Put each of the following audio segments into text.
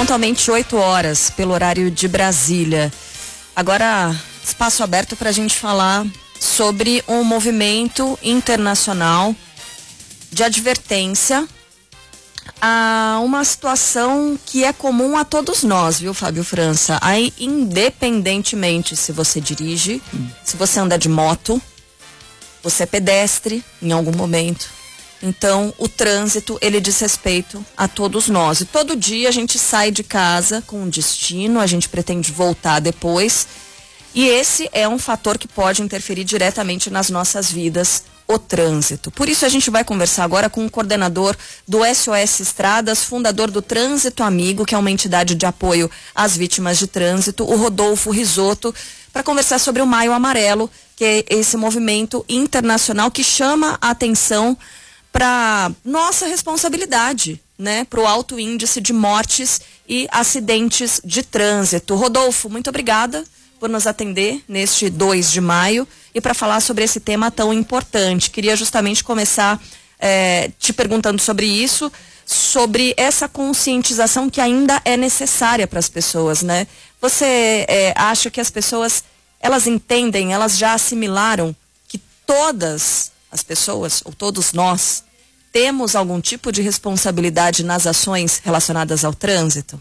Pontualmente 8 horas, pelo horário de Brasília. Agora, espaço aberto para a gente falar sobre um movimento internacional de advertência a uma situação que é comum a todos nós, viu, Fábio França? Aí, independentemente se você dirige, se você anda de moto, você é pedestre em algum momento. Então, o trânsito, ele diz respeito a todos nós. E todo dia a gente sai de casa com um destino, a gente pretende voltar depois. E esse é um fator que pode interferir diretamente nas nossas vidas, o trânsito. Por isso a gente vai conversar agora com o coordenador do SOS Estradas, fundador do Trânsito Amigo, que é uma entidade de apoio às vítimas de trânsito, o Rodolfo Risotto, para conversar sobre o Maio Amarelo, que é esse movimento internacional que chama a atenção para nossa responsabilidade, né, para o alto índice de mortes e acidentes de trânsito. Rodolfo, muito obrigada por nos atender neste 2 de maio e para falar sobre esse tema tão importante. Queria justamente começar te perguntando sobre isso, sobre essa conscientização que ainda é necessária para as pessoas, né? Você acha que as pessoas, elas entendem, elas já assimilaram que todas as pessoas, ou todos nós, temos algum tipo de responsabilidade nas ações relacionadas ao trânsito?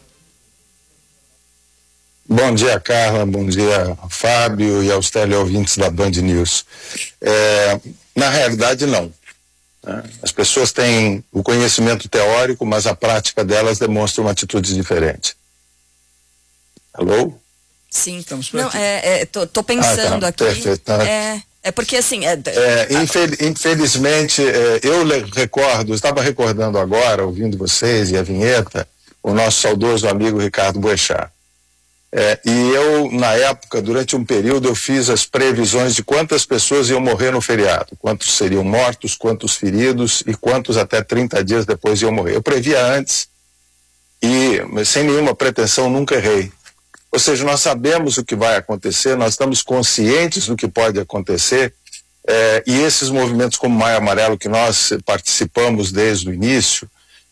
Bom dia, Carla, bom dia, Fábio e aos teleouvintes da Band News. Na realidade, não. As pessoas têm o conhecimento teórico, mas a prática delas demonstra uma atitude diferente. Alô? Sim, estamos por aqui. Tô pensando aqui. Perfeito. Porque assim... Infelizmente, estava recordando agora, ouvindo vocês e a vinheta, o nosso saudoso amigo Ricardo Boechat. E eu, na época, durante um período, eu fiz as previsões de quantas pessoas iam morrer no feriado, quantos seriam mortos, quantos feridos e quantos até 30 dias depois iam morrer. Eu previa antes e, sem nenhuma pretensão, nunca errei. Ou seja, nós sabemos o que vai acontecer, nós estamos conscientes do que pode acontecer, e esses movimentos como o Maio Amarelo, que nós participamos desde o início,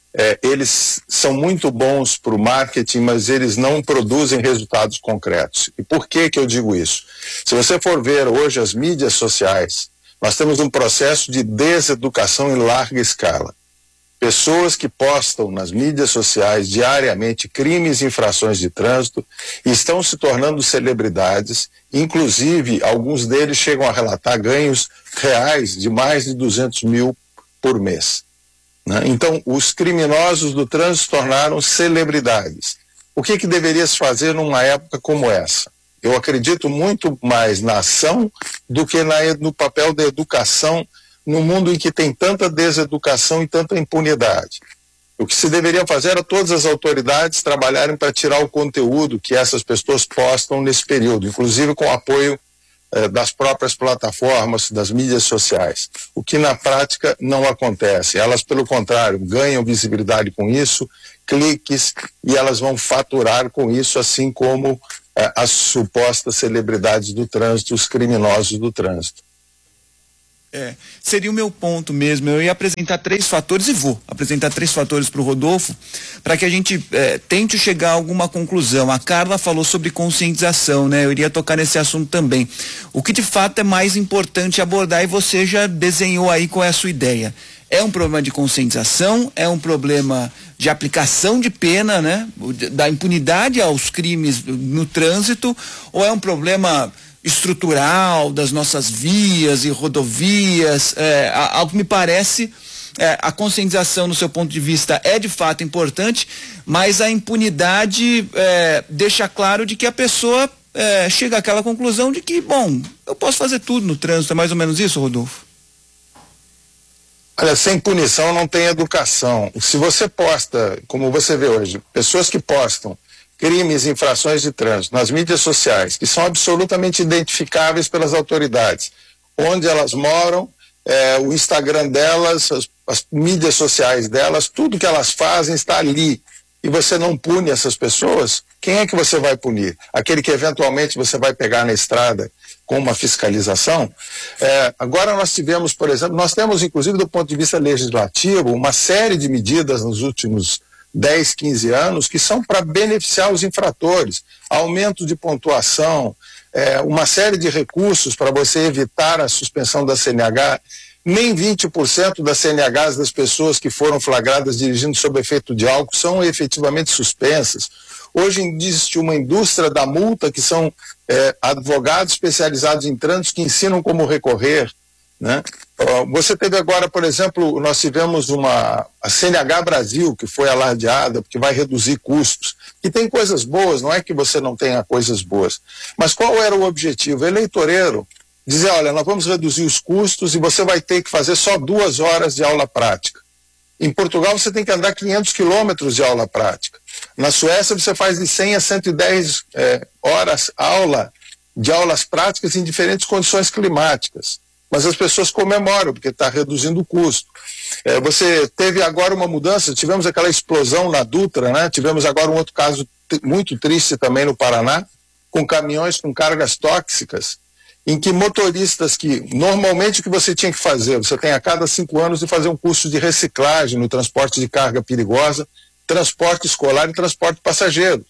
eles são muito bons para o marketing, mas eles não produzem resultados concretos. E por que eu digo isso? Se você for ver hoje as mídias sociais, nós temos um processo de deseducação em larga escala. Pessoas que postam nas mídias sociais diariamente crimes e infrações de trânsito estão se tornando celebridades, inclusive alguns deles chegam a relatar ganhos reais de mais de 200 mil por mês. Então, os criminosos do trânsito se tornaram celebridades. O que deveria se fazer numa época como essa? Eu acredito muito mais na ação do que no papel da educação num mundo em que tem tanta deseducação e tanta impunidade. O que se deveria fazer era todas as autoridades trabalharem para tirar o conteúdo que essas pessoas postam nesse período, inclusive com o apoio das próprias plataformas, das mídias sociais. O que na prática não acontece. Elas, pelo contrário, ganham visibilidade com isso, cliques, e elas vão faturar com isso, assim como as supostas celebridades do trânsito, os criminosos do trânsito. Seria o meu ponto mesmo. Eu ia apresentar 3 fatores e vou apresentar 3 fatores para o Rodolfo, para que a gente tente chegar a alguma conclusão. A Carla falou sobre conscientização, né? Eu iria tocar nesse assunto também. O que de fato é mais importante abordar, e você já desenhou aí qual é a sua ideia. É um problema de conscientização, é um problema de aplicação de pena, né? Da impunidade aos crimes no trânsito, ou é um problema estrutural das nossas vias e rodovias? Ao que me parece, a conscientização, no seu ponto de vista, é de fato importante, mas a impunidade deixa claro de que a pessoa chega àquela conclusão de que, bom, eu posso fazer tudo no trânsito. É mais ou menos isso, Rodolfo? Olha, sem punição não tem educação. Se você posta, como você vê hoje, pessoas que postam crimes e infrações de trânsito nas mídias sociais, que são absolutamente identificáveis pelas autoridades, onde elas moram, o Instagram delas, as mídias sociais delas, tudo que elas fazem está ali, e você não pune essas pessoas, quem é que você vai punir? Aquele que eventualmente você vai pegar na estrada com uma fiscalização? Agora nós temos inclusive do ponto de vista legislativo, uma série de medidas nos últimos 10, 15 anos, que são para beneficiar os infratores. Aumento de pontuação, uma série de recursos para você evitar a suspensão da CNH. Nem 20% das CNHs das pessoas que foram flagradas dirigindo sob efeito de álcool são efetivamente suspensas. Hoje existe uma indústria da multa, que são advogados especializados em trânsito que ensinam como recorrer, né? Você teve agora, por exemplo, nós tivemos a CNH Brasil, que foi alardeada, porque vai reduzir custos, que tem coisas boas, não é que você não tenha coisas boas. Mas qual era o objetivo? Eleitoreiro, dizer, olha, nós vamos reduzir os custos e você vai ter que fazer só 2 horas de aula prática. Em Portugal você tem que andar 500 quilômetros de aula prática. Na Suécia você faz de 100 a 110 horas de aulas práticas em diferentes condições climáticas. Mas as pessoas comemoram, porque está reduzindo o custo. Você teve agora uma mudança, tivemos aquela explosão na Dutra, né? Tivemos agora um outro caso muito triste também no Paraná, com caminhões com cargas tóxicas, em que motoristas que, normalmente o que você tinha que fazer, você tem a cada 5 anos de fazer um curso de reciclagem no transporte de carga perigosa, transporte escolar e transporte passageiro.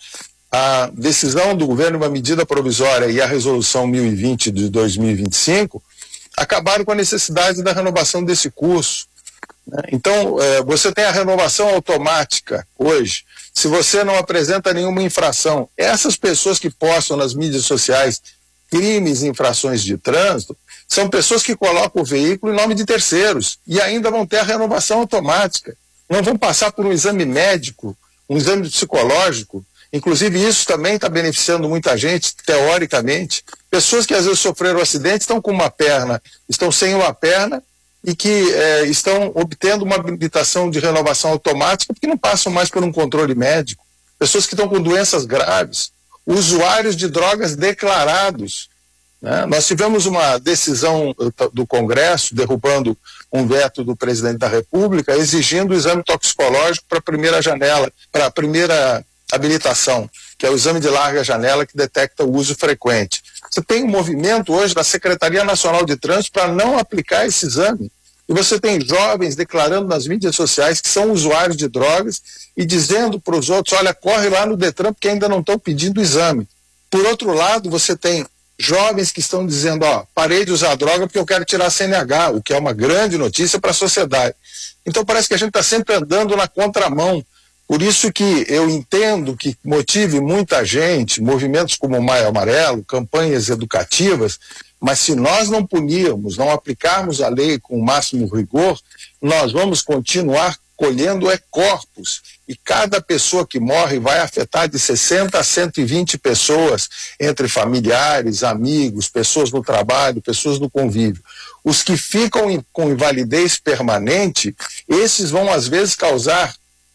A decisão do governo, uma medida provisória e a resolução 1020 de 2025, acabaram com a necessidade da renovação desse curso, né? Então, você tem a renovação automática hoje. Se você não apresenta nenhuma infração, essas pessoas que postam nas mídias sociais crimes e infrações de trânsito, são pessoas que colocam o veículo em nome de terceiros e ainda vão ter a renovação automática. Não vão passar por um exame médico, um exame psicológico. Inclusive isso também está beneficiando muita gente, teoricamente. Pessoas que às vezes sofreram um acidente, estão com uma perna, estão sem uma perna e que estão obtendo uma habilitação de renovação automática porque não passam mais por um controle médico. Pessoas que estão com doenças graves, usuários de drogas declarados, né? Nós tivemos uma decisão do Congresso derrubando um veto do presidente da República exigindo o exame toxicológico para a primeira janela, para a primeira habilitação, que é o exame de larga janela que detecta o uso frequente. Você tem um movimento hoje da Secretaria Nacional de Trânsito para não aplicar esse exame. E você tem jovens declarando nas mídias sociais que são usuários de drogas e dizendo para os outros, olha, corre lá no Detran porque ainda não estão pedindo o exame. Por outro lado, você tem jovens que estão dizendo, parei de usar droga porque eu quero tirar a CNH, o que é uma grande notícia para a sociedade. Então parece que a gente está sempre andando na contramão. Por isso que eu entendo que motive muita gente, movimentos como o Maio Amarelo, campanhas educativas, mas se nós não punirmos, não aplicarmos a lei com o máximo rigor, nós vamos continuar colhendo corpos. E cada pessoa que morre vai afetar de 60 a 120 pessoas, entre familiares, amigos, pessoas no trabalho, pessoas no convívio. Os que ficam com invalidez permanente, esses vão às vezes causar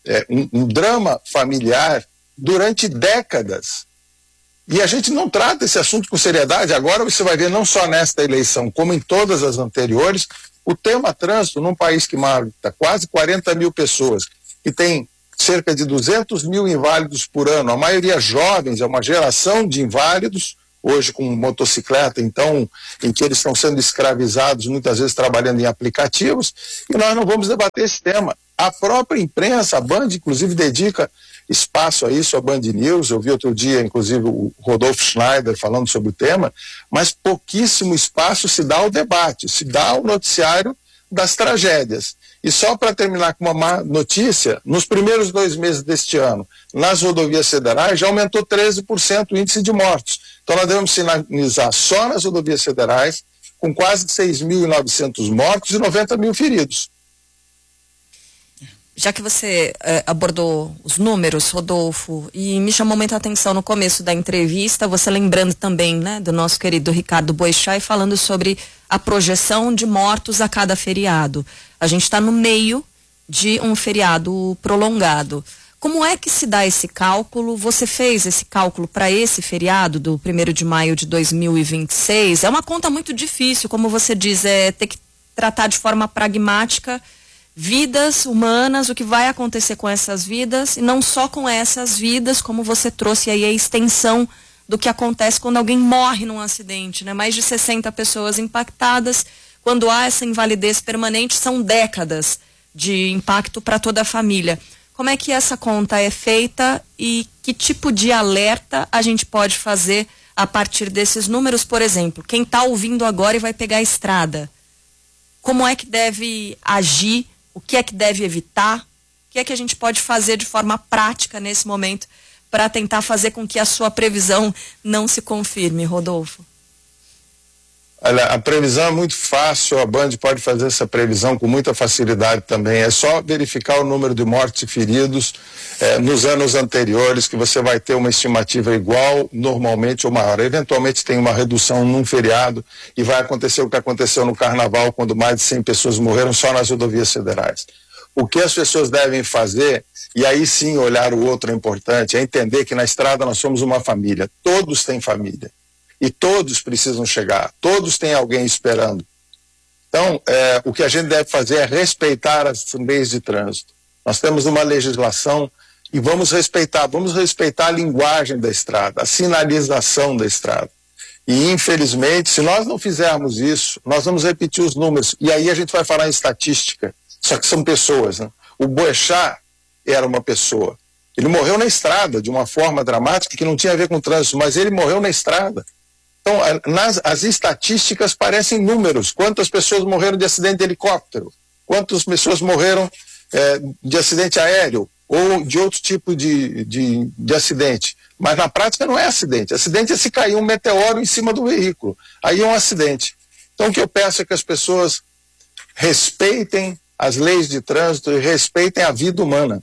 um drama familiar durante décadas. E a gente não trata esse assunto com seriedade. Agora você vai ver, não só nesta eleição, como em todas as anteriores, o tema trânsito num país que mata quase 40 mil pessoas, que tem cerca de 200 mil inválidos por ano, a maioria jovens, é uma geração de inválidos, hoje com motocicleta, então, em que eles estão sendo escravizados, muitas vezes trabalhando em aplicativos, e nós não vamos debater esse tema. A própria imprensa, a Band, inclusive, dedica espaço a isso, a Band News. Eu vi outro dia, inclusive, o Rodolfo Schneider falando sobre o tema, mas pouquíssimo espaço se dá ao debate, se dá ao noticiário das tragédias. E só para terminar com uma má notícia, nos primeiros 2 meses deste ano, nas rodovias federais, já aumentou 13% o índice de mortos. Então nós devemos sinalizar só nas rodovias federais, com quase 6.900 mortos e 90 mil feridos. Já que você abordou os números, Rodolfo, e me chamou muita atenção no começo da entrevista, você lembrando também, né, do nosso querido Ricardo Boechat, falando sobre a projeção de mortos a cada feriado. A gente está no meio de um feriado prolongado. Como é que se dá esse cálculo? Você fez esse cálculo para esse feriado do 1º de maio de 2026? É uma conta muito difícil, como você diz, ter que tratar de forma pragmática vidas humanas, o que vai acontecer com essas vidas, e não só com essas vidas, como você trouxe aí a extensão do que acontece quando alguém morre num acidente, né? Mais de 60 pessoas impactadas. Quando há essa invalidez permanente, são décadas de impacto para toda a família. Como é que essa conta é feita e que tipo de alerta a gente pode fazer a partir desses números? Por exemplo, quem está ouvindo agora e vai pegar a estrada, como é que deve agir? O que é que deve evitar? O que é que a gente pode fazer de forma prática nesse momento para tentar fazer com que a sua previsão não se confirme, Rodolfo? Olha, a previsão é muito fácil, a Band pode fazer essa previsão com muita facilidade também. É só verificar o número de mortes e feridos nos anos anteriores, que você vai ter uma estimativa igual, normalmente ou maior. Eventualmente tem uma redução num feriado e vai acontecer o que aconteceu no Carnaval, quando mais de 100 pessoas morreram só nas rodovias federais. O que as pessoas devem fazer, e aí sim olhar o outro é importante, é entender que na estrada nós somos uma família, todos têm família. E todos precisam chegar, todos têm alguém esperando. Então, o que a gente deve fazer é respeitar as leis de trânsito. Nós temos uma legislação e vamos respeitar a linguagem da estrada, a sinalização da estrada. E, infelizmente, se nós não fizermos isso, nós vamos repetir os números. E aí a gente vai falar em estatística, só que são pessoas, né? O Boechat era uma pessoa. Ele morreu na estrada de uma forma dramática que não tinha a ver com o trânsito, mas ele morreu na estrada. Então, as estatísticas parecem números. Quantas pessoas morreram de acidente de helicóptero? Quantas pessoas morreram de acidente aéreo? Ou de outro tipo de acidente? Mas na prática não é acidente. Acidente é se cair um meteoro em cima do veículo. Aí é um acidente. Então, o que eu peço é que as pessoas respeitem as leis de trânsito e respeitem a vida humana.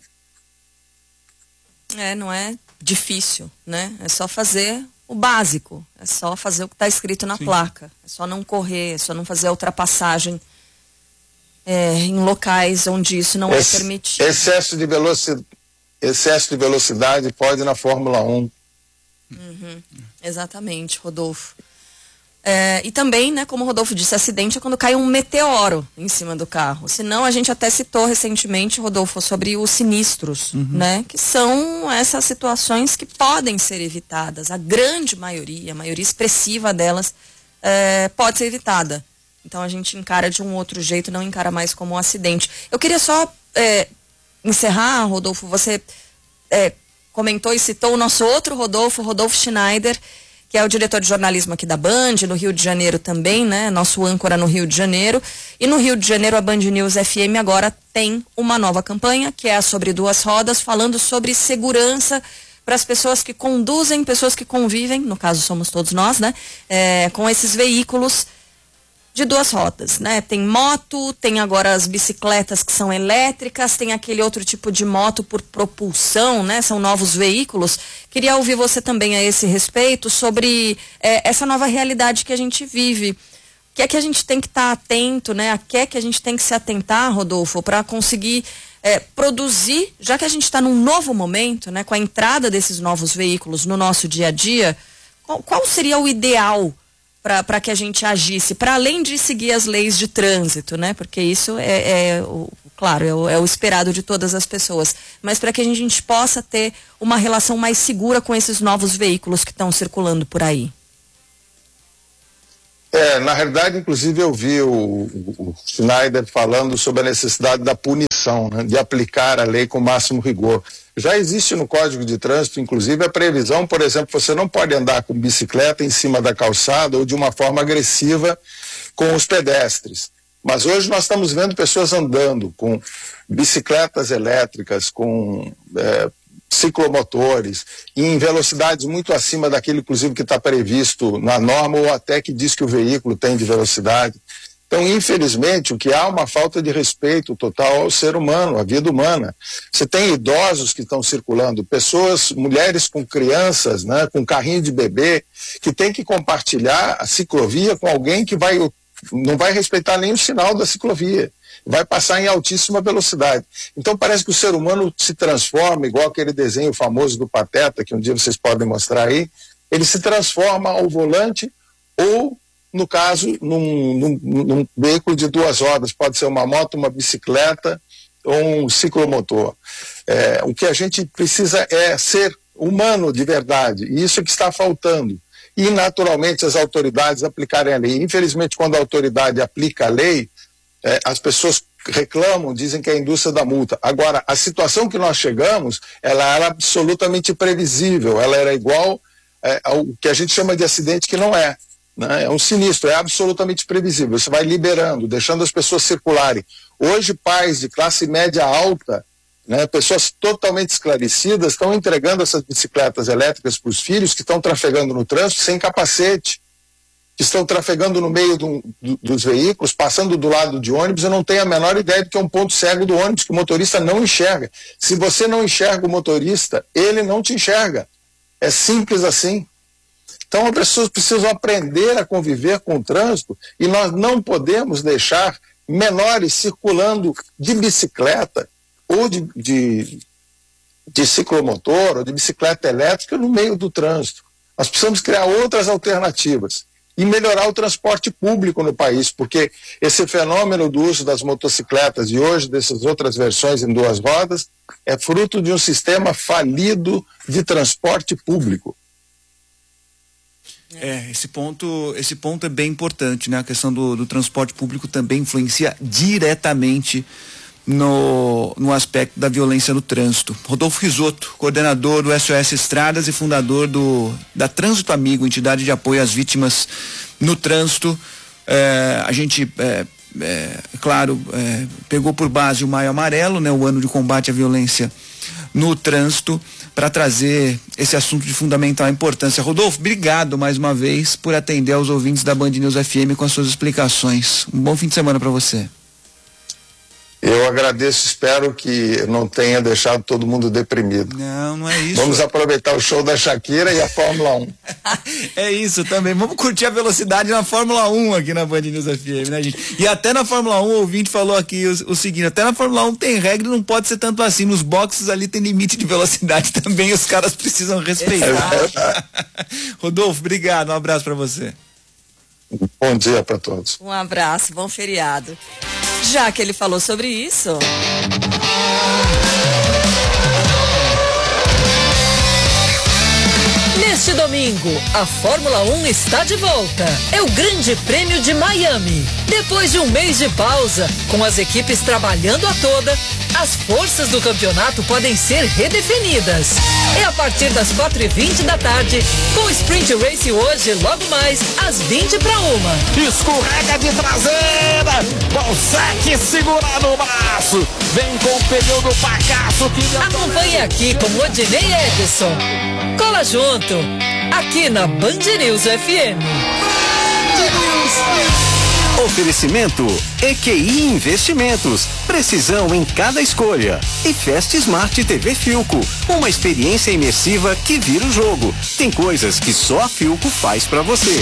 Não é difícil, né? É só fazer o básico, é só fazer o que está escrito na placa, é só não correr, é só não fazer a ultrapassagem em locais onde isso não é permitido. Excesso de velocidade pode na Fórmula 1. Exatamente, Rodolfo. E também, né, como o Rodolfo disse, acidente é quando cai um meteoro em cima do carro. Senão, a gente até citou recentemente, Rodolfo, sobre os sinistros, né, que são essas situações que podem ser evitadas. A grande maioria, a maioria expressiva delas, pode ser evitada. Então, a gente encara de um outro jeito, não encara mais como um acidente. Eu queria só encerrar, Rodolfo, você comentou e citou o nosso outro Rodolfo Schneider, que é o diretor de jornalismo aqui da Band, no Rio de Janeiro também, né? Nosso âncora no Rio de Janeiro. E no Rio de Janeiro, a Band News FM agora tem uma nova campanha, que é a Sobre Duas Rodas, falando sobre segurança para as pessoas que conduzem, pessoas que convivem, no caso somos todos nós, né? Com esses veículos de duas rodas, né? Tem moto, tem agora as bicicletas que são elétricas, tem aquele outro tipo de moto por propulsão, né? São novos veículos. Queria ouvir você também a esse respeito sobre essa nova realidade que a gente vive. O que é que a gente tem que estar atento, né? A que é que a gente tem que se atentar, Rodolfo, para conseguir produzir, já que a gente está num novo momento, né? Com a entrada desses novos veículos no nosso dia a dia, qual seria o ideal para que a gente agisse, para além de seguir as leis de trânsito, né? Porque isso claro, é o esperado de todas as pessoas, mas para que a gente possa ter uma relação mais segura com esses novos veículos que estão circulando por aí. Na realidade, inclusive, eu vi o Schneider falando sobre a necessidade da punição, né, de aplicar a lei com o máximo rigor. Já existe no Código de Trânsito, inclusive, a previsão, por exemplo, você não pode andar com bicicleta em cima da calçada ou de uma forma agressiva com os pedestres. Mas hoje nós estamos vendo pessoas andando com bicicletas elétricas, com ciclomotores, em velocidades muito acima daquilo, inclusive, que está previsto na norma ou até que diz que o veículo tem de velocidade. Então, infelizmente, o que há é uma falta de respeito total ao ser humano, à vida humana. Você tem idosos que estão circulando, mulheres com crianças, né, com carrinho de bebê, que tem que compartilhar a ciclovia com alguém que não vai respeitar nem o sinal da ciclovia. Vai passar em altíssima velocidade. Então parece que o ser humano se transforma, igual aquele desenho famoso do Pateta, que um dia vocês podem mostrar aí, ele se transforma ao volante ou, no caso, num veículo de duas rodas, pode ser uma moto, uma bicicleta ou um ciclomotor. O que a gente precisa é ser humano de verdade, e isso é que está faltando. E, naturalmente, as autoridades aplicarem a lei. Infelizmente, quando a autoridade aplica a lei, as pessoas reclamam, dizem que é a indústria da multa. Agora, a situação que nós chegamos, ela era absolutamente previsível, ela era igual ao que a gente chama de acidente, que não é. Né? É um sinistro, é absolutamente previsível. Você vai liberando, deixando as pessoas circularem. Hoje, pais de classe média alta, né, pessoas totalmente esclarecidas, estão entregando essas bicicletas elétricas para os filhos que estão trafegando no trânsito sem capacete, que estão trafegando no meio dos veículos, passando do lado de ônibus. Eu não tenho a menor ideia do que é um ponto cego do ônibus, que o motorista não enxerga. Se você não enxerga o motorista, ele não te enxerga. É simples assim. Então as pessoas precisam aprender a conviver com o trânsito, e nós não podemos deixar menores circulando de bicicleta ou de ciclomotor ou de bicicleta elétrica no meio do trânsito. Nós precisamos criar outras alternativas e melhorar o transporte público no país, porque esse fenômeno do uso das motocicletas e hoje dessas outras versões em 2 rodas é fruto de um sistema falido de transporte público. Esse ponto é bem importante, né? A questão do transporte público também influencia diretamente no aspecto da violência no trânsito. Rodolfo Risotto, coordenador do SOS Estradas e fundador da Trânsito Amigo, entidade de apoio às vítimas no trânsito. A gente, claro, pegou por base o Maio Amarelo, né? O ano de combate à violência no trânsito, para trazer esse assunto de fundamental importância. Rodolfo, obrigado mais uma vez por atender aos ouvintes da Band News FM com as suas explicações. Um bom fim de semana para você. Eu agradeço, espero que não tenha deixado todo mundo deprimido. Não é isso. Vamos aproveitar o show da Shakira e a Fórmula 1. É isso também, vamos curtir a velocidade na Fórmula 1 aqui na Band News FM, né, gente? E até na Fórmula 1, o ouvinte falou aqui o seguinte, até na Fórmula 1 tem regra, não pode ser tanto assim, nos boxes ali tem limite de velocidade também, os caras precisam respeitar. Rodolfo, obrigado, um abraço pra você. Bom dia para todos. Um abraço, bom feriado. Já que ele falou sobre isso... Neste domingo, a Fórmula 1 está de volta. É o Grande Prêmio de Miami. Depois de um mês de pausa, com as equipes trabalhando a toda, as forças do campeonato podem ser redefinidas. É a partir das 4h20 da tarde, com o Sprint Race hoje, logo mais, às 20 para 1. Escorrega de traseira, consegue segurar no braço, vem com o pneu do fracasso que... Acompanhe aqui com Odinei Edson. Cola junto, aqui na Band News FM. Oferecimento EQI Investimentos, precisão em cada escolha. E Fast Smart TV Philco, uma experiência imersiva que vira o jogo. Tem coisas que só a Philco faz pra você.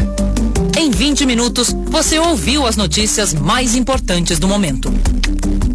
Em 20 minutos, você ouviu as notícias mais importantes do momento.